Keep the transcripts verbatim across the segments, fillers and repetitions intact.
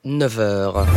neuf heures.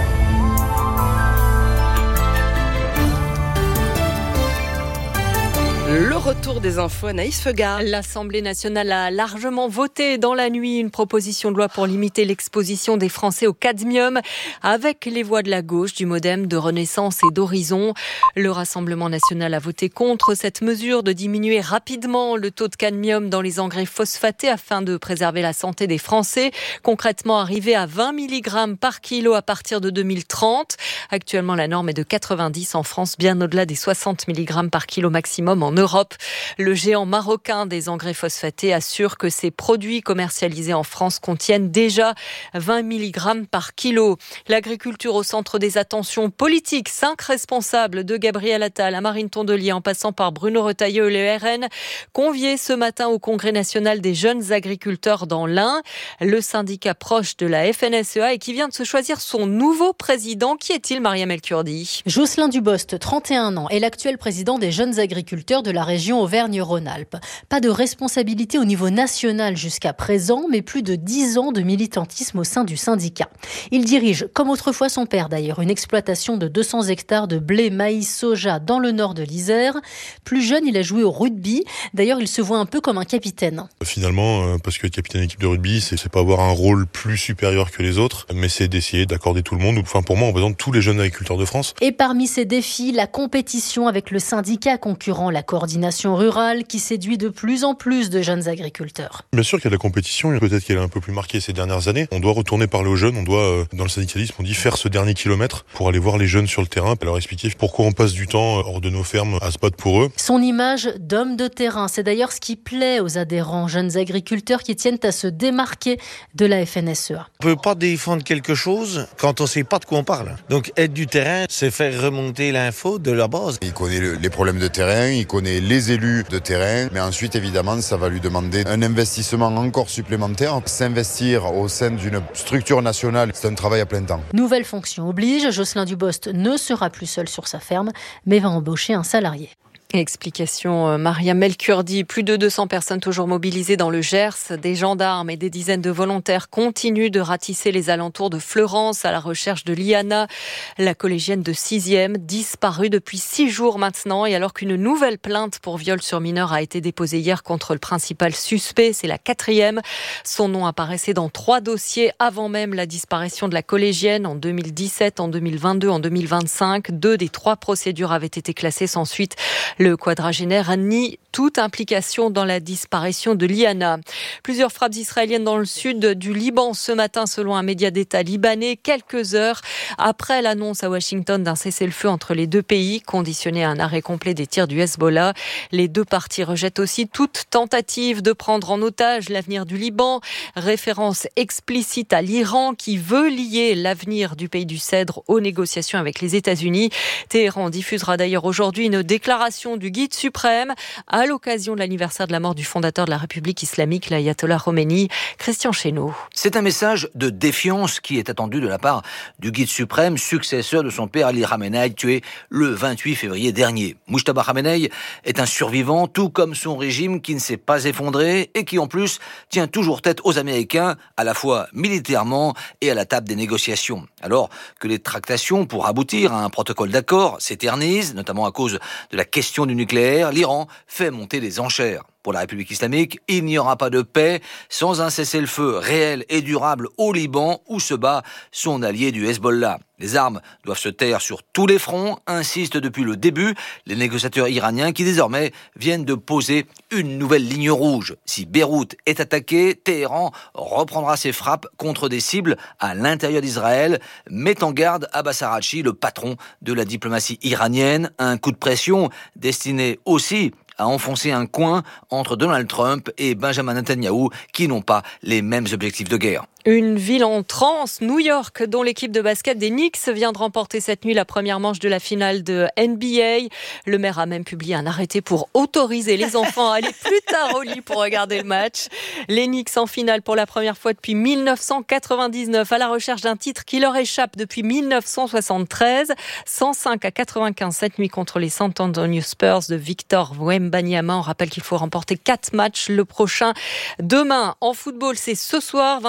Le retour des infos, Anaïs Fegard. L'Assemblée nationale a largement voté dans la nuit une proposition de loi pour limiter l'exposition des Français au cadmium avec les voix de la gauche, du Modem, de Renaissance et d'Horizon. Le Rassemblement national a voté contre cette mesure de diminuer rapidement le taux de cadmium dans les engrais phosphatés afin de préserver la santé des Français. Concrètement, arrivé à vingt milligrammes par kilo à partir de deux mille trente. Actuellement, la norme est de quatre-vingt-dix en France, bien au-delà des soixante milligrammes par kilo maximum en Europe. Le géant marocain des engrais phosphatés assure que ses produits commercialisés en France contiennent déjà vingt milligrammes par kilo. L'agriculture au centre des attentions politiques. Cinq responsables de Gabriel Attal à Marine Tondelier en passant par Bruno Retailleau et le R N conviés ce matin au Congrès national des jeunes agriculteurs dans l'Ain. Le syndicat proche de la F N S E A et qui vient de se choisir son nouveau président. Qui est-il, Mariam El Kurdi ? Jocelyn Dubost, trente et un ans, est l'actuel président des jeunes agriculteurs de la région Auvergne-Rhône-Alpes. Pas de responsabilité au niveau national jusqu'à présent, mais plus de dix ans de militantisme au sein du syndicat. Il dirige, comme autrefois son père d'ailleurs, une exploitation de deux cents hectares de blé, maïs, soja dans le nord de l'Isère. Plus jeune, il a joué au rugby. D'ailleurs, il se voit un peu comme un capitaine. Finalement, parce que être capitaine d'équipe de rugby, c'est, c'est pas avoir un rôle plus supérieur que les autres, mais c'est d'essayer d'accorder tout le monde. Enfin, pour moi, on représente tous les jeunes agriculteurs de France. Et parmi ces défis, la compétition avec le syndicat concurrent, la coordination rurale, qui séduit de plus en plus de jeunes agriculteurs. Bien sûr qu'il y a de la compétition, et peut-être qu'elle est un peu plus marquée ces dernières années. On doit retourner parler aux jeunes, on doit, euh, dans le syndicalisme, on dit faire ce dernier kilomètre pour aller voir les jeunes sur le terrain, et leur expliquer pourquoi on passe du temps hors de nos fermes à se battre pour eux. Son image d'homme de terrain, c'est d'ailleurs ce qui plaît aux adhérents, jeunes agriculteurs qui tiennent à se démarquer de la F N S E A. On ne peut pas défendre quelque chose quand on ne sait pas de quoi on parle. Donc être du terrain, c'est faire remonter l'info de la base. Il connaît le, les problèmes de terrain, il connaît les élus de terrain, mais ensuite évidemment ça va lui demander un investissement encore supplémentaire. S'investir au sein d'une structure nationale, c'est un travail à plein temps. Nouvelle fonction oblige, Jocelyn Dubost ne sera plus seul sur sa ferme, mais va embaucher un salarié. Explication Mariam El Kurdi. Plus de deux cents personnes toujours mobilisées dans le Gers. Des gendarmes et des dizaines de volontaires continuent de ratisser les alentours de Fleurance à la recherche de Liana, la collégienne de sixième, disparue depuis six jours maintenant. Et alors qu'une nouvelle plainte pour viol sur mineur a été déposée hier contre le principal suspect, c'est la quatrième. Son nom apparaissait dans trois dossiers avant même la disparition de la collégienne en deux mille dix-sept, en deux mille vingt-deux, en deux mille vingt-cinq. Deux des trois procédures avaient été classées sans suite. Le quadragénaire nie toute implication dans la disparition de Liana. Plusieurs frappes israéliennes dans le sud du Liban ce matin, selon un média d'État libanais, quelques heures après l'annonce à Washington d'un cessez-le-feu entre les deux pays, conditionné à un arrêt complet des tirs du Hezbollah. Les deux parties rejettent aussi toute tentative de prendre en otage l'avenir du Liban. Référence explicite à l'Iran qui veut lier l'avenir du pays du Cèdre aux négociations avec les États-Unis. Téhéran diffusera d'ailleurs aujourd'hui une déclaration du guide suprême à l'occasion de l'anniversaire de la mort du fondateur de la République islamique, l'ayatollah Khomeini. Christian Chesneau. C'est un message de défiance qui est attendu de la part du guide suprême, successeur de son père Ali Khamenei, tué le vingt-huit février dernier. Mujtaba Khamenei est un survivant, tout comme son régime qui ne s'est pas effondré et qui en plus tient toujours tête aux Américains, à la fois militairement et à la table des négociations. Alors que les tractations pour aboutir à un protocole d'accord s'éternisent, notamment à cause de la question du nucléaire, l'Iran fait monter les enchères. Pour la République islamique, il n'y aura pas de paix sans un cessez-le-feu réel et durable au Liban où se bat son allié du Hezbollah. Les armes doivent se taire sur tous les fronts, insistent depuis le début les négociateurs iraniens qui désormais viennent de poser une nouvelle ligne rouge. Si Beyrouth est attaquée, Téhéran reprendra ses frappes contre des cibles à l'intérieur d'Israël, met en garde Abbas Araghchi, le patron de la diplomatie iranienne, un coup de pression destiné aussi à enfoncer un coin entre Donald Trump et Benjamin Netanyahou qui n'ont pas les mêmes objectifs de guerre. Une ville en transe, New York, dont l'équipe de basket des Knicks vient de remporter cette nuit la première manche de la finale de N B A. Le maire a même publié un arrêté pour autoriser les enfants à aller plus tard au lit pour regarder le match. Les Knicks en finale pour la première fois depuis dix-neuf cent quatre-vingt-dix-neuf, à la recherche d'un titre qui leur échappe depuis dix-neuf cent soixante-treize. cent cinq à quatre-vingt-quinze cette nuit contre les San Antonio Spurs de Victor Wembanyama. On rappelle qu'il faut remporter quatre matchs le prochain. Demain, en football, c'est ce soir, vingt et une heures dix.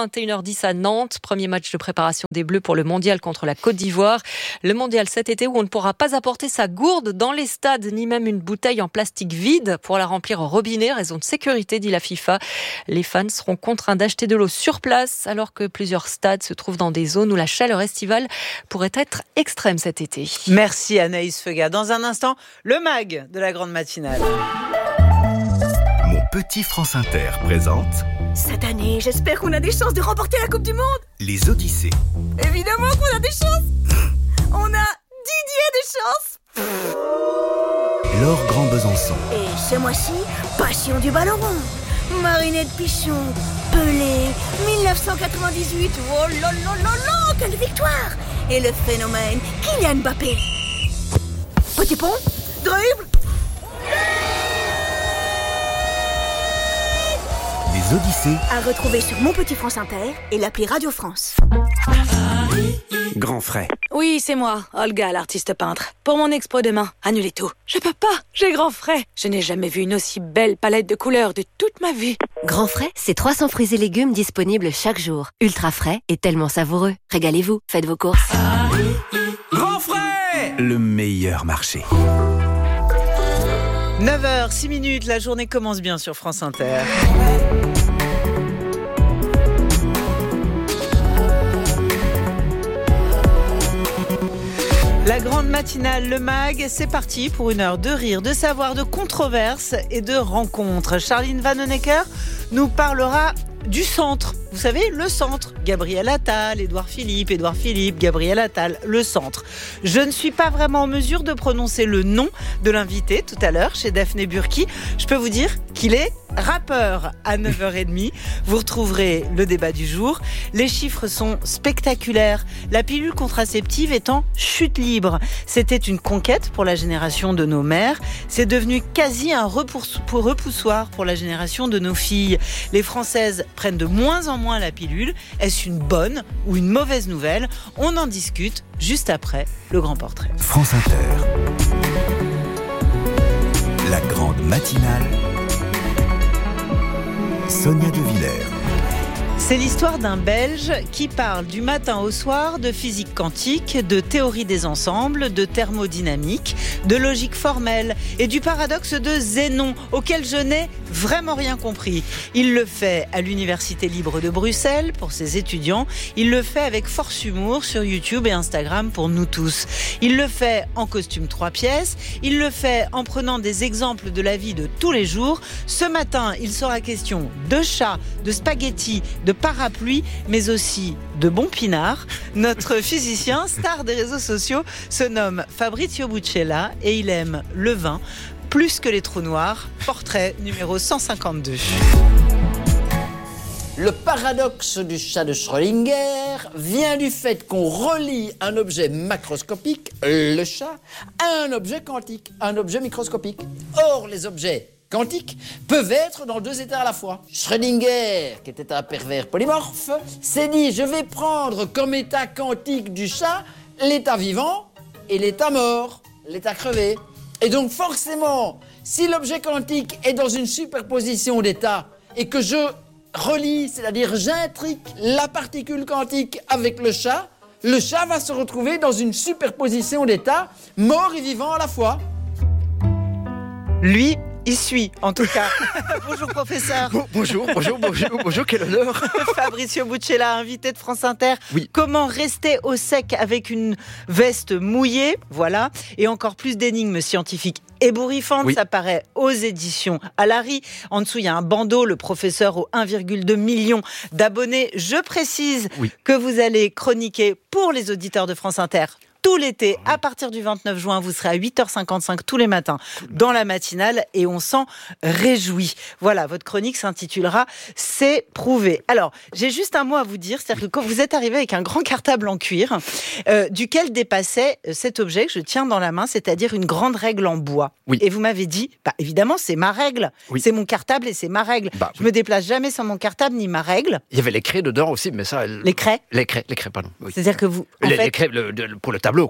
dix à Nantes. Premier match de préparation des Bleus pour le mondial contre la Côte d'Ivoire. Le mondial cet été où on ne pourra pas apporter sa gourde dans les stades, ni même une bouteille en plastique vide pour la remplir au robinet. Raison de sécurité, dit la FIFA. Les fans seront contraints d'acheter de l'eau sur place, alors que plusieurs stades se trouvent dans des zones où la chaleur estivale pourrait être extrême cet été. Merci Anaïs Feuga. Dans un instant, le mag de la grande matinale. Mon petit France Inter présente... Cette année, j'espère qu'on a des chances de remporter la Coupe du Monde. Les Odyssées. Évidemment qu'on a des chances. On a Didier des chances. Laure Grand Besançon. Et ce mois-ci, passion du ballon rond. Marinette Pichon, Pelé, dix-neuf cent quatre-vingt-dix-huit. Oh là là là là, quelle victoire. Et le phénomène, Kylian Mbappé. Petit pont, dribble. Les Odyssées. À retrouver sur Mon Petit France Inter et l'appli Radio France. Grand frais. Oui, c'est moi, Olga, l'artiste peintre. Pour mon expo demain, annulez tout. Je peux pas, j'ai grand frais. Je n'ai jamais vu une aussi belle palette de couleurs de toute ma vie. Grand frais, c'est trois cents fruits et légumes disponibles chaque jour. Ultra frais et tellement savoureux. Régalez-vous, faites vos courses. Grand frais, le meilleur marché. neuf heures six minutes, la journée commence bien sur France Inter. La grande matinale, le mag, c'est parti pour une heure de rire, de savoir, de controverses et de rencontres. Charline Vanhoenacker nous parlera du centre. Vous savez, le centre. Gabriel Attal, Édouard Philippe, Édouard Philippe, Gabriel Attal, le centre. Je ne suis pas vraiment en mesure de prononcer le nom de l'invité tout à l'heure chez Daphné Burki. Je peux vous dire qu'il est rappeur à neuf heures trente. Vous retrouverez le débat du jour. Les chiffres sont spectaculaires. La pilule contraceptive est en chute libre. C'était une conquête pour la génération de nos mères. C'est devenu quasi un repousse- pour repoussoir pour la génération de nos filles. Les Françaises prennent de moins en moins la pilule. Est-ce une bonne ou une mauvaise nouvelle ? On en discute juste après le grand portrait. France Inter. La grande matinale. Sonia De Villers. C'est l'histoire d'un Belge qui parle du matin au soir de physique quantique, de théorie des ensembles, de thermodynamique, de logique formelle et du paradoxe de Zénon, auquel je n'ai vraiment rien compris. Il le fait à l'Université libre de Bruxelles pour ses étudiants. Il le fait avec force humour sur YouTube et Instagram pour nous tous. Il le fait en costume trois pièces. Il le fait en prenant des exemples de la vie de tous les jours. Ce matin, il sera question de chat, de spaghettis, de parapluie, mais aussi de bons pinards. Notre physicien, star des réseaux sociaux, se nomme Fabrizio Buccella et il aime le vin plus que les trous noirs. Portrait numéro cent cinquante-deux. Le paradoxe du chat de Schrödinger vient du fait qu'on relie un objet macroscopique, le chat, à un objet quantique, un objet microscopique. Or, les objets quantiques peuvent être dans deux états à la fois. Schrödinger, qui était un pervers polymorphe, s'est dit « je vais prendre comme état quantique du chat l'état vivant et l'état mort, l'état crevé ». Et donc forcément, si l'objet quantique est dans une superposition d'états et que je relie, c'est-à-dire j'intrique la particule quantique avec le chat, le chat va se retrouver dans une superposition d'états mort et vivant à la fois. Lui, il suit, en tout cas. Bonjour, professeur. Bon, bonjour, bonjour, bonjour, bonjour, quel honneur. Fabricio Buccella, invité de France Inter. Oui. Comment rester au sec avec une veste mouillée, voilà, et encore plus d'énigmes scientifiques ébouriffantes. Oui. Ça paraît aux éditions Alary. En dessous, il y a un bandeau, le professeur aux un virgule deux million d'abonnés. Je précise oui. que vous allez chroniquer pour les auditeurs de France Inter tout l'été, à partir du vingt-neuf juin, vous serez à huit heures cinquante-cinq tous les matins dans la matinale et on s'en réjouit. Voilà, votre chronique s'intitulera « C'est prouvé ». Alors, j'ai juste un mot à vous dire, c'est-à-dire que quand vous êtes arrivé avec un grand cartable en cuir, euh, duquel dépassait cet objet que je tiens dans la main, c'est-à-dire une grande règle en bois. Oui. Et vous m'avez dit, bah, évidemment, c'est ma règle, oui. c'est mon cartable et c'est ma règle. Bah, je oui. me déplace jamais sans mon cartable ni ma règle. Il y avait les craies dedans aussi, mais ça... Elle... Les craies Les craies, les craies, pardon. Oui. C'est-à-dire que vous... En les, fait... les craies le, le, pour le tableau, quoi.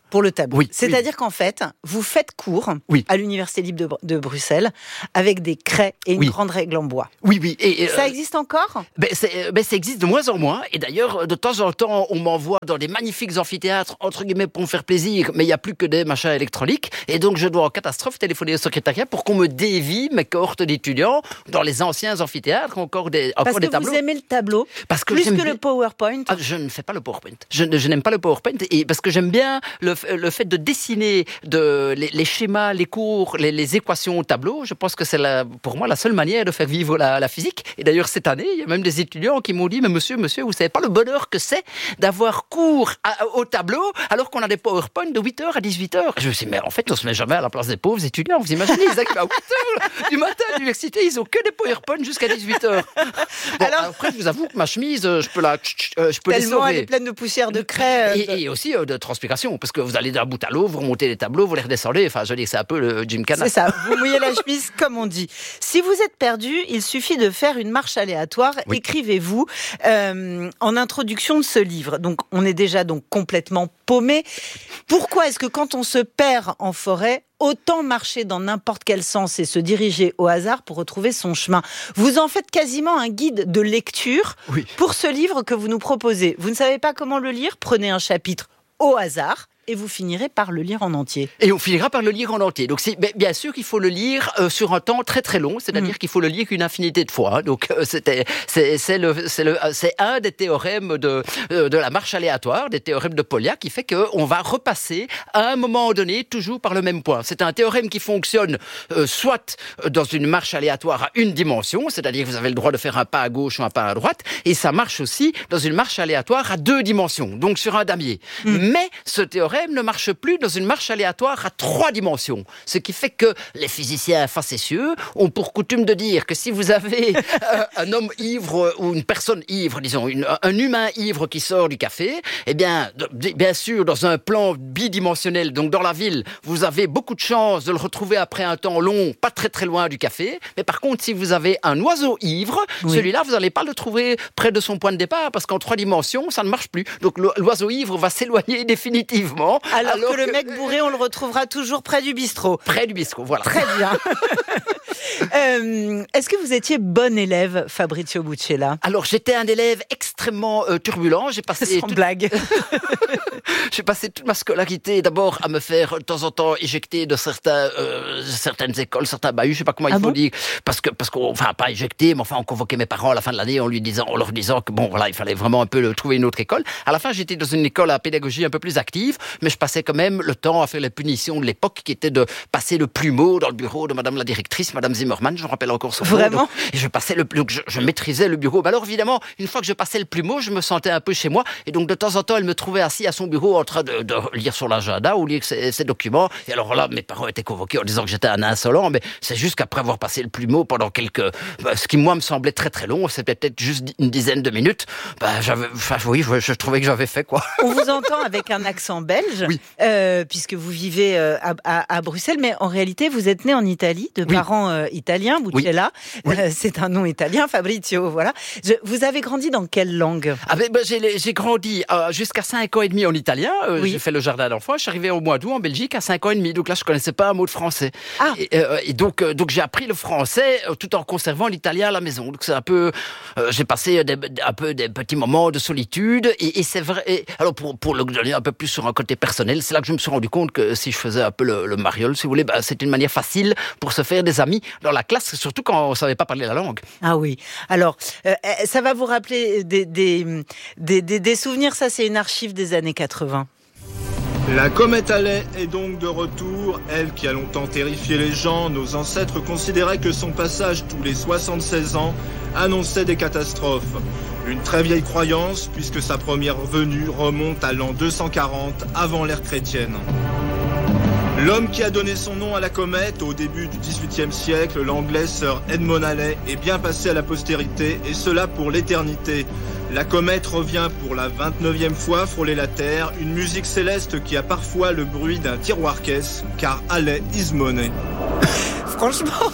Pour le tableau. Oui. C'est-à-dire oui. qu'en fait, vous faites cours oui. à l'Université libre de, de Bruxelles avec des craies et une oui. grande règle en bois. Oui, oui. Et, ça euh, existe encore ben, c'est, ben, ça existe de moins en moins. Et d'ailleurs, de temps en temps, on m'envoie dans des magnifiques amphithéâtres, entre guillemets, pour me faire plaisir, mais il n'y a plus que des machins électroniques. Et donc, je dois en catastrophe téléphoner au secrétariat pour qu'on me dévie mes cohortes d'étudiants dans les anciens amphithéâtres, encore des, encore Parce que des tableaux. vous aimez le tableau parce que plus que bien... le PowerPoint. Ah, je ne fais pas le PowerPoint. Je, je n'aime pas le PowerPoint et parce que j'aime bien le, le fait de dessiner de, les, les schémas, les cours, les, les équations au tableau. Je pense que c'est la, pour moi la seule manière de faire vivre la, la physique. Et d'ailleurs, cette année, il y a même des étudiants qui m'ont dit « Mais monsieur, monsieur, vous savez pas le bonheur que c'est d'avoir cours à, au tableau alors qu'on a des PowerPoint de huit heures à dix-huit heures. » Je me suis dit « Mais en fait, on se met jamais à la place des pauvres étudiants. Vous imaginez, ils arrivent à huit heures du matin à l'université, ils ont que des PowerPoint jusqu'à dix-huit heures. Bon, alors, après, je vous avoue que ma chemise, je peux la, je peux tellement l'essorer. elle est pleine de poussière, de craie. Et, de... et aussi euh, de transpiration, parce que vous allez d'un bout à l'autre, vous remontez les tableaux, vous les redescendez. Enfin, je dis que c'est un peu le gymkhana. C'est ça. Vous mouillez la chemise, comme on dit. Si vous êtes perdu, il suffit de faire une marche aléatoire. Oui. Écrivez-vous euh, en introduction de ce livre. Donc, on est déjà donc complètement paumé. Pourquoi est-ce que quand on se perd en forêt, autant marcher dans n'importe quel sens et se diriger au hasard pour retrouver son chemin? Vous en faites quasiment un guide de lecture oui. pour ce livre que vous nous proposez. Vous ne savez pas comment le lire? Prenez un chapitre au hasard et vous finirez par le lire en entier. Et on finira par le lire en entier. Donc, c'est, bien sûr qu'il faut le lire euh, sur un temps très très long, c'est-à-dire mmh. qu'il faut le lire une infinité de fois. Donc, euh, c'était, c'est, c'est, le, c'est, le, c'est un des théorèmes de, euh, de la marche aléatoire, des théorèmes de Polya, qui fait qu'on va repasser à un moment donné toujours par le même point. C'est un théorème qui fonctionne euh, soit dans une marche aléatoire à une dimension, c'est-à-dire que vous avez le droit de faire un pas à gauche ou un pas à droite, et ça marche aussi dans une marche aléatoire à deux dimensions, donc sur un damier. Mmh. Mais ce théorème ne marche plus dans une marche aléatoire à trois dimensions. Ce qui fait que les physiciens facétieux ont pour coutume de dire que si vous avez euh, un homme ivre ou une personne ivre, disons, une, un humain ivre qui sort du café, eh bien, de, bien sûr, dans un plan bidimensionnel, donc dans la ville, vous avez beaucoup de chances de le retrouver après un temps long, pas très très loin du café. Mais par contre, si vous avez un oiseau ivre, oui. celui-là, vous n'allez pas le trouver près de son point de départ parce qu'en trois dimensions, ça ne marche plus. Donc l'oiseau ivre va s'éloigner définitivement. Alors, alors que, que le mec bourré, on le retrouvera toujours près du bistrot. Près du bistrot, voilà. Très bien. euh, est-ce que vous étiez bon élève, Fabrizio Buccella? Alors, j'étais un élève extrêmement euh, turbulent. J'ai passé Sans toute... blague. J'ai passé toute ma scolarité d'abord à me faire de temps en temps éjecter de certains, euh, certaines écoles, certains bahuts, je sais pas comment il ah faut bon dire, parce que parce qu'on, enfin pas éjecter, mais enfin on convoquait mes parents à la fin de l'année en lui disant, en leur disant que bon voilà, il fallait vraiment un peu le, trouver une autre école. À la fin, j'étais dans une école à pédagogie un peu plus active, mais je passais quand même le temps à faire les punitions de l'époque, qui était de passer le plumeau dans le bureau de Madame la directrice, Madame Zimmermann, je me rappelle encore son nom. Vraiment donc, et je passais le donc je, je maîtrisais le bureau. Ben alors évidemment, une fois que je passais le plumeau, je me sentais un peu chez moi, et donc de temps en temps, elle me trouvait assis à son bureau en train de, de lire son agenda ou lire ses, ses documents. Et alors là, mes parents étaient convoqués en disant que j'étais un insolent, mais c'est juste qu'après avoir passé le plumeau pendant quelques, ben, ce qui moi me semblait très très long, c'était peut-être juste une dizaine de minutes. Ben j'avais, enfin oui, je, je trouvais que j'avais fait quoi. On vous entend avec un accent belge, oui. euh, puisque vous vivez euh, à, à, à Bruxelles, mais en réalité vous êtes né en Italie, de oui. parents euh, italiens, Buccella. Oui. Euh, c'est un nom italien, Fabrizio. Voilà. Je, vous avez grandi dans quelle langue? Ah ben, ben j'ai, j'ai grandi euh, jusqu'à cinq ans et demi en italien. Euh, oui. J'ai fait le jardin d'enfants. Je suis arrivé au mois d'août en Belgique à cinq ans et demi. Donc là, je connaissais pas un mot de français. Ah. Et, euh, et donc, euh, donc j'ai appris le français euh, tout en conservant l'italien à la maison. Donc c'est un peu, euh, j'ai passé des, un peu des petits moments de solitude. Et, et c'est vrai. Et, alors pour pour le donner un peu plus sur un côté personnel, c'est là que je me suis rendu compte que si je faisais un peu le, le mariole, si vous voulez, bah, c'était une manière facile pour se faire des amis dans la classe, surtout quand on savait pas parler la langue. Ah oui. Alors, euh, ça va vous rappeler des des des, des, des souvenirs. Ça, c'est une archive des années quatre-vingts. La comète Halley est donc de retour, elle qui a longtemps terrifié les gens. Nos ancêtres considéraient que son passage tous les soixante-seize ans annonçait des catastrophes. Une très vieille croyance, puisque sa première venue remonte à l'an deux cent quarante avant l'ère chrétienne. L'homme qui a donné son nom à la comète au début du dix-huitième siècle, l'anglais Sir Edmond Halley, est bien passé à la postérité, et cela pour l'éternité. La comète revient pour la vingt-neuvième fois frôler la Terre, une musique céleste qui a parfois le bruit d'un tiroir-caisse, car Halley is money. Franchement,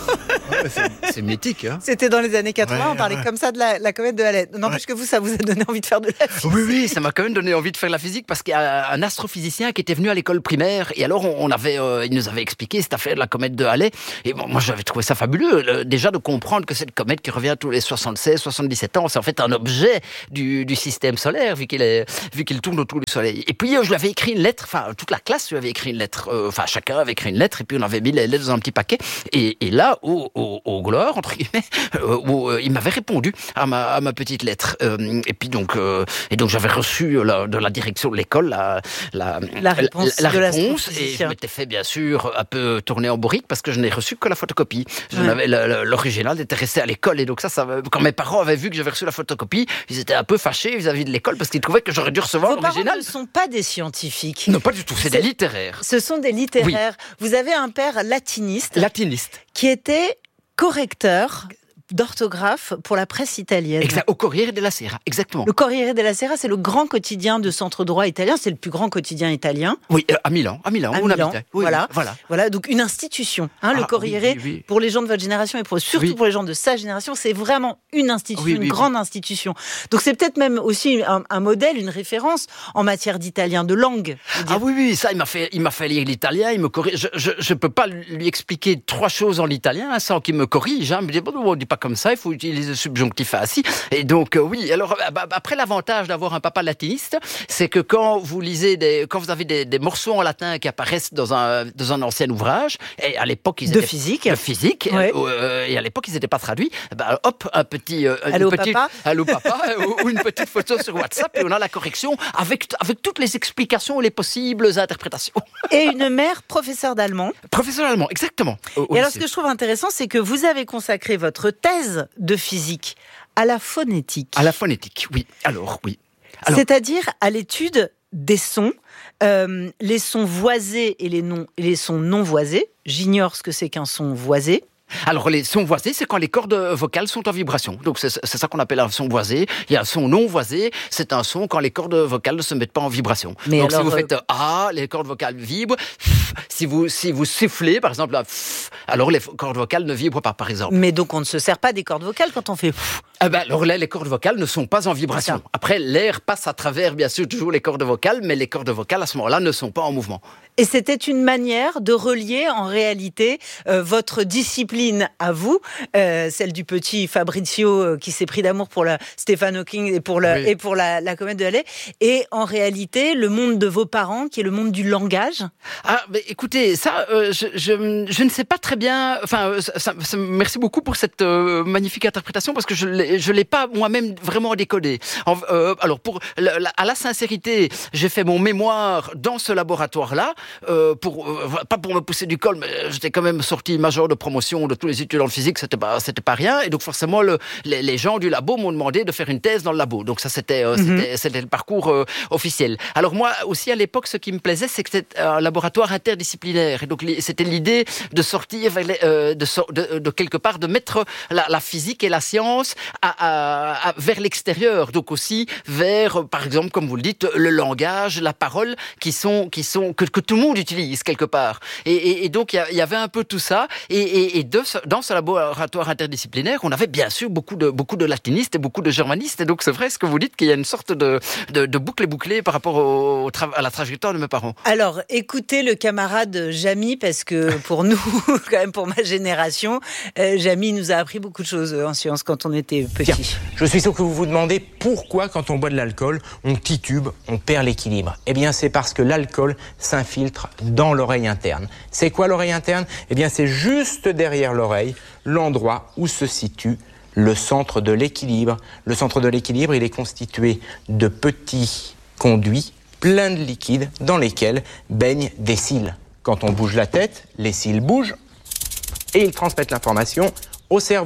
Ouais, c'est, c'est mythique. Hein. C'était dans les années quatre-vingts, Ouais, on parlait ouais. comme ça de la, la comète de Halley. N'empêche Ouais. que vous, ça vous a donné envie de faire de la physique. Oui, oui, ça m'a quand même donné envie de faire la physique parce qu'il y a un astrophysicien qui était venu à l'école primaire et alors on avait, euh, il nous avait expliqué cette affaire de la comète de Halley et bon, moi j'avais trouvé ça fabuleux le, déjà de comprendre que cette comète qui revient tous les soixante-seize soixante-dix-sept ans, c'est en fait un objet du, du système solaire vu qu'il est, vu qu'il tourne autour du soleil. Et puis euh, je lui avais écrit une lettre, enfin toute la classe lui avait écrit une lettre, euh, enfin chacun avait écrit une lettre et puis on avait mis les lettres dans un petit paquet et, et là au, au, au gloire entre guillemets, euh, où, euh, il m'avait répondu à ma, à ma petite lettre euh, et puis donc euh, et donc j'avais reçu la, de la direction de l'école la, la, La réponse la, de la réponse et l'astrophysicien. je m'étais fait bien sûr un peu tourner en bourrique parce que je n'ai reçu que la photocopie. Je Ouais. n'avais, le- le- l'original était resté à l'école et donc ça, ça, quand mes parents avaient vu que j'avais reçu la photocopie, ils étaient un peu fâchés vis-à-vis de l'école parce qu'ils trouvaient que j'aurais dû recevoir Vos parents l'original. ne sont pas des scientifiques. Non, pas du tout, c'est des littéraires. Ce sont des littéraires. Vous avez un père latiniste. Latiniste. Qui était correcteur d'orthographe pour la presse italienne. Exact, au Corriere della Sera, exactement. Le Corriere della Sera, c'est le grand quotidien de centre droit italien. C'est le plus grand quotidien italien. Oui, euh, à Milan, à Milan, À où on Milan, habitait. Oui, voilà. voilà. Voilà, donc une institution. Hein, le Ah, Corriere, oui, oui, oui. pour les gens de votre génération et pour, surtout Oui. pour les gens de sa génération, c'est vraiment une institution, Oui, oui, une oui. grande institution. Donc c'est peut-être même aussi un, un modèle, une référence en matière d'italien, de langue. je veux Ah dire. oui, oui, ça, il m'a fait, il m'a fait lire l'italien, il me corrige. Je, je, je peux pas lui expliquer trois choses en italien hein, sans qu'il me corrige. Hein. Il me dit, bon, on dit pas comme ça, il faut utiliser le subjonctif assis. Et donc, euh, oui, alors, euh, bah, après, l'avantage d'avoir un papa latiniste, c'est que quand vous lisez des, quand vous avez des, des morceaux en latin qui apparaissent dans un, dans un ancien ouvrage, et à l'époque, ils De étaient. physique. De physique. Ouais. euh, et à l'époque, ils n'étaient pas traduits. Bah, hop, un petit. Euh, Allô, une petite, papa Allô, papa ou, ou une petite photo sur WhatsApp, et on a la correction avec, avec toutes les explications et les possibles interprétations. Et une mère professeure d'allemand. Professeur allemand, exactement. Au- au Et alors, lycée. ce que je trouve intéressant, c'est que vous avez consacré votre thèse de physique à la phonétique. À la phonétique, oui. Alors, oui. Alors, C'est-à-dire à l'étude des sons, euh, les sons voisés et les, non, et les sons non voisés. J'ignore ce que c'est qu'un son voisé. alors, les sons voisés, c'est quand les cordes vocales sont en vibration. Donc, c'est, c'est ça qu'on appelle un son voisé. Il y a un son non voisé, c'est un son quand les cordes vocales ne se mettent pas en vibration. Mais Donc, alors, si vous euh, faites A, les cordes vocales vibrent. Si vous, si vous sifflez, par exemple, là, alors les cordes vocales ne vibrent pas, par exemple. Mais donc, on ne se sert pas des cordes vocales quand on fait... Ah ben, alors là, les cordes vocales ne sont pas en vibration. Après, l'air passe à travers, bien sûr, toujours les cordes vocales, mais les cordes vocales, à ce moment-là, ne sont pas en mouvement. Et c'était une manière de relier en réalité euh, votre discipline à vous, euh, celle du petit Fabrizio euh, qui s'est pris d'amour pour la Stephen Hawking et pour, la, Oui. et pour la, la comète de Halley, et en réalité le monde de vos parents qui est le monde du langage. Ah, mais écoutez, ça, euh, je, je, je ne sais pas très bien. Enfin, euh, ça, ça- merci beaucoup pour cette euh, magnifique interprétation parce que je l'ai, je l'ai pas moi-même vraiment décodé. En- euh, alors, pour la- la- à la sincérité, j'ai fait mon mémoire dans ce laboratoire-là, euh, pour euh, pas pour me pousser du col, mais j'étais quand même sorti major de promotion de tous les étudiants de physique. C'était pas, c'était pas rien. Et donc forcément, le, les, les gens du labo m'ont demandé de faire une thèse dans le labo. Donc ça, c'était, euh, Mhm. c'était, c'était le parcours euh, officiel. Alors moi aussi à l'époque, ce qui me plaisait, c'est que c'était un laboratoire interdisciplinaire. Et donc li- c'était l'idée de sortir vers les- euh, de, sor- de, de quelque part, de mettre la, la physique et la science à, à- à- vers l'extérieur. Donc aussi vers, euh, par exemple, comme vous le dites, le langage, la parole, qui sont, qui sont que, que tout le monde utilise quelque part. Et, et, et donc il y a- il y avait un peu tout ça. Et, et, et de ce- dans ce laboratoire interdisciplinaire, on avait bien sûr beaucoup de, beaucoup de latinistes et beaucoup de germanistes. Et donc c'est vrai ce que vous dites qu'il y a une sorte de, de, de boucle bouclée par rapport au, au tra- à la trajectoire de mes parents. Alors, écoutez le camarade Jamy, parce que pour nous, quand même pour ma génération, euh, Jamy nous a appris beaucoup de choses en sciences quand on était petit. Je suis sûr que vous vous demandez pourquoi, quand on boit de l'alcool, on titube, on perd l'équilibre. Eh bien, c'est parce que l'alcool s'infiltre dans l'oreille interne. C'est quoi l'oreille interne? Eh bien, c'est juste derrière l'oreille, l'endroit où se situe le centre de l'équilibre. Le centre de l'équilibre, il est constitué de petits conduits pleins de liquide dans lesquels baignent des cils. Quand on bouge la tête, les cils bougent et ils transmettent l'information au cerveau.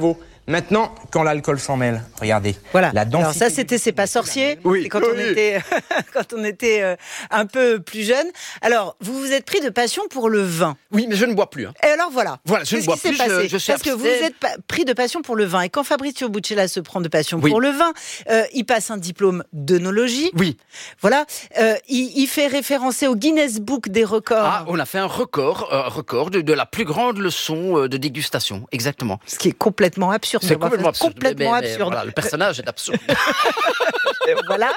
Maintenant, quand l'alcool s'en mêle, regardez. Voilà. La densité. Alors ça, c'était C'est pas sorcier. Oui. C'est quand Oui. on était, quand on était euh, un peu plus jeune. Alors, vous vous êtes pris de passion pour le vin. Oui, mais je ne bois plus. Hein. Et alors voilà. Voilà, je Qu'est-ce ne bois qui s'est plus. passé Je, je suis Parce que vous abstème. êtes pa- pris de passion pour le vin. Et quand Fabrizio Buccella se prend de passion Oui. pour le vin, euh, il passe un diplôme d'œnologie. Oui. Voilà. Euh, il, il fait référencer au Guinness Book des records. Ah, on a fait un record, un record de, de la plus grande leçon euh, de dégustation, exactement. Ce qui est complètement absurde. C'est complètement absurde. Complètement mais- mais absurde. voilà, le personnage est absurde. voilà.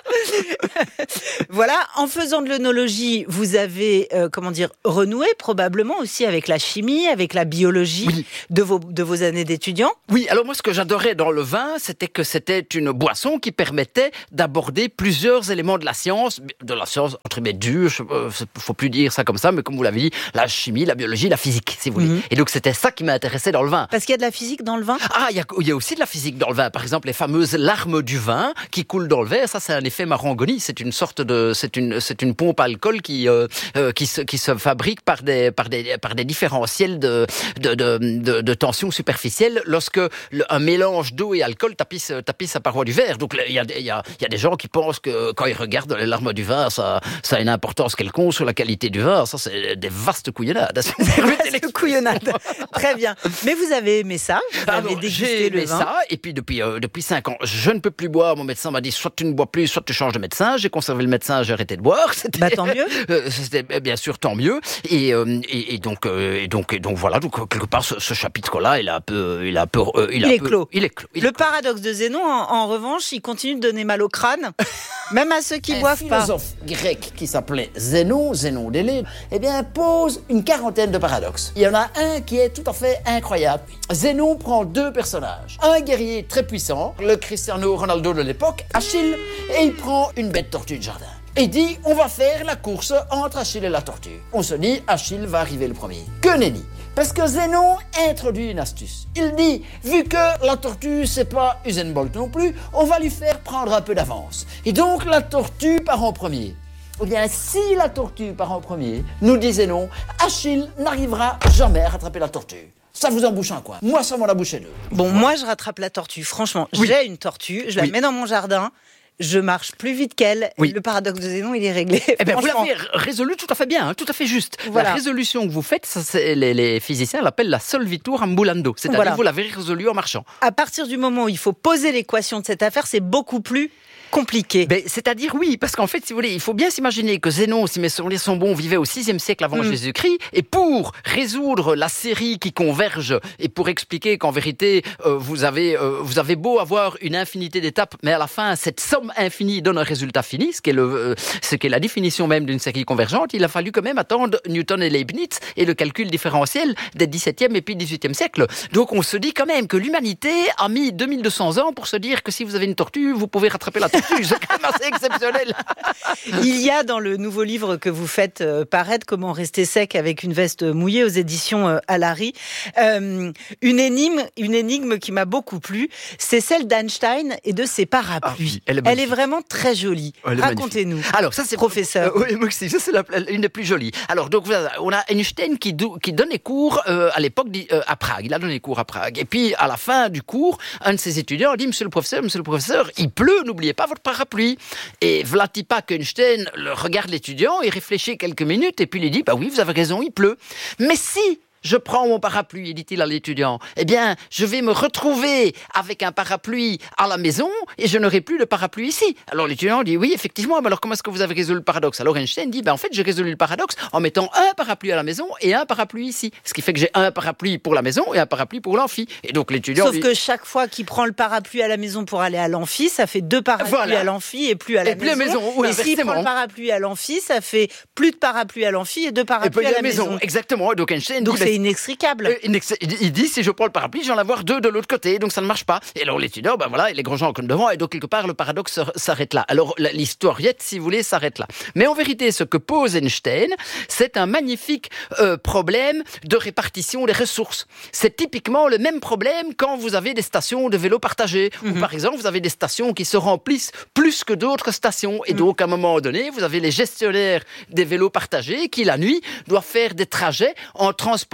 Voilà. En faisant de l'œnologie, vous avez, euh, comment dire, renoué probablement aussi avec la chimie, avec la biologie Oui. de vos de vos années d'étudiants. Oui, alors moi ce que j'adorais dans le vin, c'était que c'était une boisson qui permettait d'aborder plusieurs éléments de la science, de la science entre guillemets dure, je- euh, faut plus dire ça comme ça, mais comme vous l'avez dit, la chimie, la biologie, la physique, si vous voulez. Mhm. Et donc c'était ça qui m'intéressait dans le vin. Parce qu'il y a de la physique dans le vin. Ah, il y a, il y a aussi de la physique dans le vin. Par exemple, les fameuses larmes du vin qui coulent dans le verre. Ça, c'est un effet Marangoni. C'est une sorte de, c'est une, c'est une pompe à alcool qui, euh, euh, qui se, qui se fabrique par des, par des, par des différentiels de, de, de, de, de tension superficielle lorsque le, un mélange d'eau et alcool tapisse, tapisse la paroi du verre. Donc, il y a, il y a, il y a des gens qui pensent que quand ils regardent les larmes du vin, ça, ça a une importance quelconque sur la qualité du vin. Ça, c'est des vastes couillonnades. Vaste couillonnade. Très bien. Mais vous avez aimé ça. Vous Ah avez non, dégusté j'ai le aimé vin. ça, et puis depuis, euh, depuis cinq ans, je ne peux plus boire. Mon médecin m'a dit soit tu ne bois plus, soit tu changes de médecin. J'ai conservé le médecin, j'ai arrêté de boire. C'était, Bah, tant mieux. euh, c'était bien sûr tant mieux. Et, euh, et, et donc, euh, et donc, et donc voilà. Donc euh, quelque part, ce, ce chapitre-là, il a un peu, il a un peu, euh, il, a Il un est peu- clos. Il est clos. Il est Le paradoxe de Zénon, en, en revanche, il continue de donner mal au crâne, même à ceux qui Un boivent pas. philosophe grec qui s'appelait Zénon, Zénon d'Élée, eh bien, pose une quarantaine de paradoxes. Il y en a un qui est tout à fait incroyable. Zénon prend deux personnages. Un guerrier très puissant, le Cristiano Ronaldo de l'époque, Achille, et il prend une bête tortue de jardin. Et dit, on va faire la course entre Achille et la tortue. On se dit, Achille va arriver le premier. Que nenni. Parce que Zénon introduit une astuce. Il dit, vu que la tortue, c'est pas Usain Bolt non plus, on va lui faire prendre un peu d'avance. Et donc, la tortue part en premier. Eh bien, si la tortue part en premier, nous dit Zénon, Achille n'arrivera jamais à rattraper la tortue. Ça vous embouche un coin. Moi, ça m'en a bouché deux. Bon, moi, je rattrape la tortue. Franchement, j'ai une tortue, je la Oui. mets dans mon jardin, je marche plus vite qu'elle. Oui. Et le paradoxe de Zénon, il est réglé. Eh bien, vous Franchement. l'avez résolu tout à fait bien, hein, tout à fait juste. Voilà. La résolution que vous faites, ça, c'est- les, les physiciens l'appellent la solvitur ambulando. C'est-à-dire Voilà. que vous l'avez résolu en marchant. À partir du moment où il faut poser l'équation de cette affaire, c'est beaucoup plus compliqué. Ben, c'est-à-dire oui, parce qu'en fait, si vous voulez, il faut bien s'imaginer que Zénon, si mes souvenirs sont bons, vivait au sixième siècle avant Mm. Jésus-Christ, et pour résoudre la série qui converge, et pour expliquer qu'en vérité, euh, vous avez euh, vous avez beau avoir une infinité d'étapes, mais à la fin, cette somme infinie donne un résultat fini, ce qui est, le, euh, ce qui est la définition même d'une série convergente, il a fallu quand même attendre Newton et Leibniz et le calcul différentiel des dix-septième et puis dix-huitième siècle. Donc on se dit quand même que l'humanité a mis deux mille deux cents ans pour se dire que si vous avez une tortue, vous pouvez rattraper la tortue. C'est quand même assez exceptionnel. Il y a dans le nouveau livre que vous faites euh, paraître, Comment rester sec avec une veste mouillée aux éditions euh, Alary, euh, une énigme, une énigme qui m'a beaucoup plu, c'est celle d'Einstein et de ses parapluies. Ah oui, elle est elle est magnifique. vraiment très jolie. Elle est Racontez-nous. Alors ça c'est professeur. Euh, oui, Maxime, ça c'est la- une des plus jolies. Alors donc voilà, on a Einstein qui, dou- qui donne des cours euh, à l'époque di- euh, à Prague. Il a donné des cours à Prague. Et puis à la fin du cours, un de ses étudiants dit Monsieur le professeur, Monsieur le professeur, il pleut, n'oubliez pas votre parapluie. Et Vlatipak Einstein le regarde l'étudiant, il réfléchit quelques minutes et puis il dit bah oui, vous avez raison, il pleut. Mais si je prends mon parapluie, dit-il à l'étudiant, eh bien, je vais me retrouver avec un parapluie à la maison et je n'aurai plus de parapluie ici. Alors l'étudiant dit, oui, effectivement, mais alors comment est-ce que vous avez résolu le paradoxe? Alors Einstein dit, ben, en fait, j'ai résolu le paradoxe en mettant un parapluie à la maison et un parapluie ici. Ce qui fait que j'ai un parapluie pour la maison et un parapluie pour l'amphi. Et donc l'étudiant Sauf dit, que chaque fois qu'il prend le parapluie à la maison pour aller à l'amphi, ça fait deux parapluies Voilà. à l'amphi et plus à la Et plus à la maison. maison, oui, et s'il prend inversement. le parapluie à l'amphi, ça fait plus de parapluies à l'amphi et deux et parapluies puis à à la maison. Exactement. Et donc Einstein Donc dit, c'est ben, inextricable. Euh, inex- il il dit si je prends le parapluie, j'en ai avoir deux de l'autre côté, donc ça ne marche pas. Et alors l'étudiant, ben voilà, les grands gens comme devant, et donc quelque part le paradoxe s- s'arrête là. Alors la- l'historiette, si vous voulez, s'arrête là. Mais en vérité, ce que pose Einstein, c'est un magnifique euh, problème de répartition des ressources. C'est typiquement le même problème quand vous avez des stations de vélo partagées, ou par exemple vous avez des stations qui se remplissent plus que d'autres stations, et donc à un moment donné, vous avez les gestionnaires des vélos partagés qui la nuit doivent faire des trajets en transportant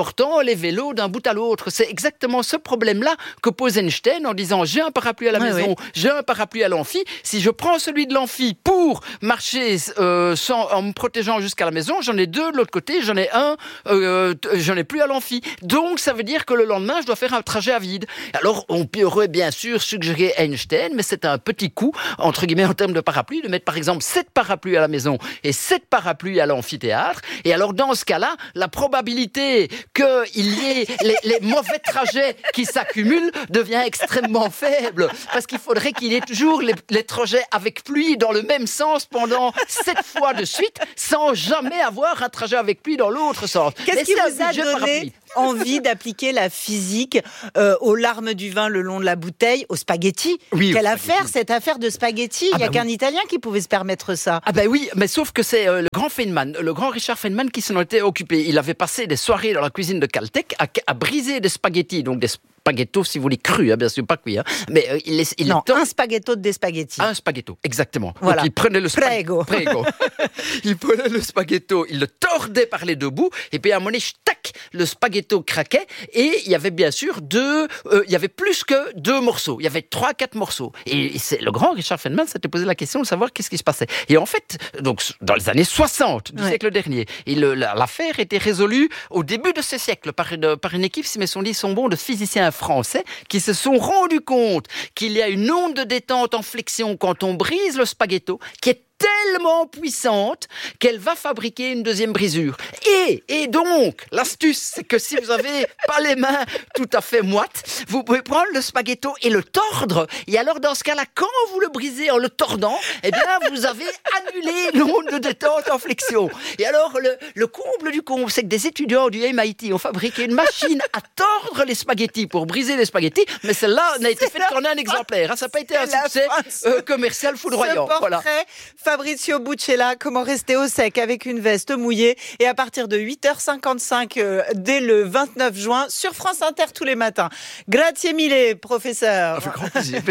transportant les vélos d'un bout à l'autre. C'est exactement ce problème-là que pose Einstein en disant j'ai un parapluie à la Ouais, maison, ouais. j'ai un parapluie à l'amphi. Si je prends celui de l'amphi pour marcher euh, sans, en me protégeant jusqu'à la maison, j'en ai deux de l'autre côté, j'en ai un, euh, j'en ai plus à l'amphi. Donc ça veut dire que le lendemain, je dois faire un trajet à vide. Alors on pourrait bien sûr suggérer Einstein, mais c'est un petit coup, entre guillemets, en termes de parapluie, de mettre par exemple sept parapluies à la maison et sept parapluies à l'amphithéâtre. Et alors dans ce cas-là, la probabilité qu'il y ait les, les mauvais trajets qui s'accumulent devient extrêmement faible. Parce qu'il faudrait qu'il y ait toujours les, les trajets avec pluie dans le même sens pendant sept fois de suite, sans jamais avoir un trajet avec pluie dans l'autre sens. Qu'est-ce Mais qui c'est un vous a budget donné parapluie. envie d'appliquer la physique euh, aux larmes du vin le long de la bouteille, aux spaghettis? Oui, Quelle aux affaire, cette affaire de spaghettis? Ah Il n'y a bah qu'un oui. Italien qui pouvait se permettre ça. Ah ben oui, mais sauf que c'est euh, le grand Feynman, le grand Richard Feynman qui s'en était occupé. Il avait passé des soirées dans la cuisine de Caltech à, à briser des spaghettis, donc des spaghettos si vous voulez crus, hein, bien sûr pas cuits, hein. Mais euh, il les, il non, les tor- un spaghetto de des spaghettis. Un spaghetto, exactement. Voilà. Donc il prenait le Prego. spaghetto. Il prenait le spaghetto, il le tordait par les deux bouts, et puis à un moment donné, tac, le spaghetto craquait, et il y avait bien sûr deux, euh, il y avait plus que deux morceaux. Il y avait trois, quatre morceaux. Et c'est le grand Richard Feynman s'était posé la question de savoir qu'est-ce qui se passait. Et en fait, donc dans les années soixante du Ouais. siècle dernier, et le- la- l'affaire était résolue au début de ce siècle par une, par une équipe, si mes souvenirs sont bons, de physiciens français qui se sont rendus compte qu'il y a une onde de détente en flexion quand on brise le spaghetto qui est tellement puissante qu'elle va fabriquer une deuxième brisure. Et, et donc, l'astuce, c'est que si vous avez pas les mains tout à fait moites, vous pouvez prendre le spaghetto et le tordre. Et alors, dans ce cas-là, quand vous le brisez en le tordant, eh bien, vous avez annulé l'onde de détente en flexion. Et alors, le, le comble du comble, c'est que des étudiants du M I T ont fabriqué une machine à tordre les spaghettis pour briser les spaghettis, mais celle-là n'a été faite qu'en un exemplaire. Hein. Ça n'a pas été un succès euh, commercial foudroyant. Ce portrait, Voilà. Fabrizio Buccella, comment rester au sec avec une veste mouillée. Et à partir de huit heures cinquante-cinq, euh, dès le vingt-neuf juin, sur France Inter tous les matins. Grazie mille, professeur. Avec grand plaisir.